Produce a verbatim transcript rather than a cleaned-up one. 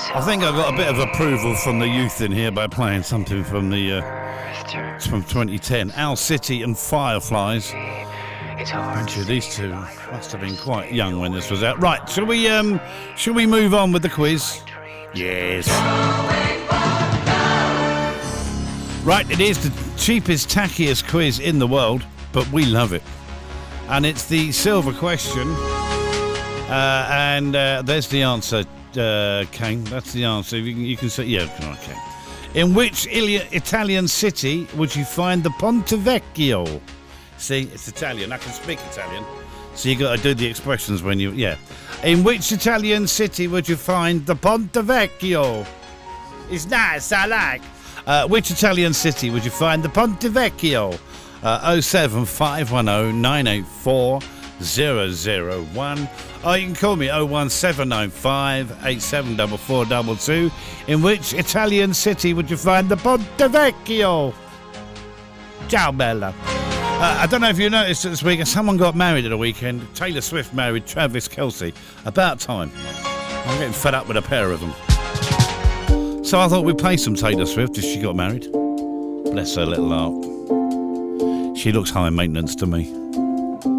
I think I got a bit of approval from the youth in here by playing something from the uh, from twenty ten. Owl City and Fireflies. Actually, these two must have been quite young when this was out. Right, shall we um, shall we move on with the quiz? Yes. Right, it is the cheapest, tackiest quiz in the world, but we love it. And it's the silver question. Uh, and uh, there's the answer, uh, Kane. That's the answer. You can, you can say, yeah, okay. In which Ilia- Italian city would you find the Ponte Vecchio? See, it's Italian. I can speak Italian. So you got to do the expressions when you, yeah. In which Italian city would you find the Ponte Vecchio? It's nice, I like. Uh, which Italian city would you find the Ponte Vecchio? Uh, oh seven five one oh nine eight four zero zero one. Or you can call me oh one seven nine five eight seven four four two two. In which Italian city would you find the Ponte Vecchio? Ciao, Bella. Uh, I don't know if you noticed this week, someone got married at the weekend. Taylor Swift married Travis Kelce. About time. I'm getting fed up with a pair of them. So I thought we'd play some Taylor Swift if she got married. Bless her little heart. She looks high maintenance to me.